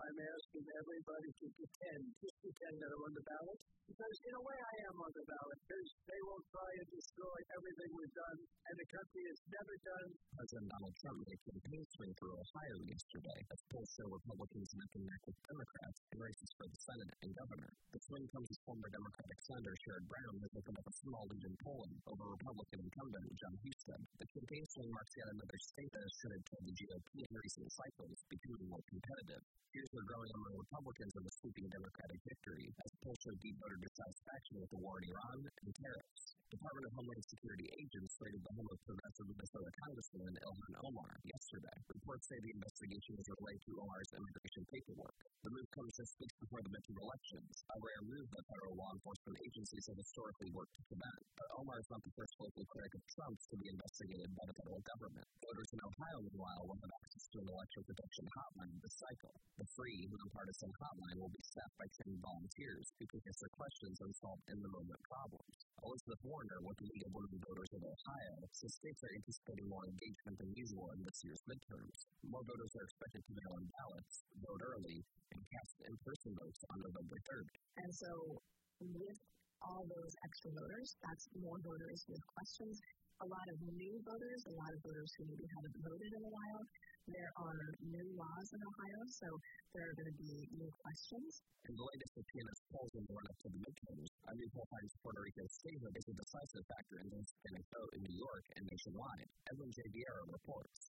I'm asking everybody to pretend that I'm on the ballot, because in a way I am on the ballot, because they will try and destroy everything we've done, and the country has never done. President Donald Trump made a campaign swing through Ohio yesterday, as polls show Republicans neck and neck with Democrats in races for the Senate and governor. The swing comes as former Democratic Senator Sherrod Brown has opened up a small lead in polling over Republican incumbent John Husted. The campaign swing marks yet another state that has shifted toward the GOP in recent cycles, becoming more competitive. Fears are growing among Republicans of a sweeping Democratic victory, as polls show deep voter dissatisfaction with the war in Iran and tariffs. Department of Homeland Security agents raided the home of progressive Minnesota Congresswoman Ilhan Omar yesterday. Reports say the investigation is related to Omar's immigration paperwork. The move comes just weeks before the midterm elections, a rare move that federal law enforcement agencies have historically worked to prevent. But Omar is not the first local critic of Trump's to be investigated by the federal government. Voters in Ohio, meanwhile, will have access to an election protection hotline this cycle. The free, nonpartisan hotline will be staffed by trained volunteers who can answer questions and solve in-the-moment problems. Elizabeth Warner, with the League of Women Voters of Ohio, says states are anticipating more engagement than usual in this year's midterms. More voters are expected to mail in ballots, vote early, and cast in-person votes on November 3rd. And so, with all those extra voters, that's more voters with questions, a lot of new voters, a lot of voters who maybe haven't voted in a while. There are new laws in Ohio, so there are going to be new questions. In the latest of PNS polls in the run-up to the midterms, a new poll finds Puerto Rico's statehood is a decisive factor in the Hispanic vote in New York and nationwide. Edwin J. Vieira reports.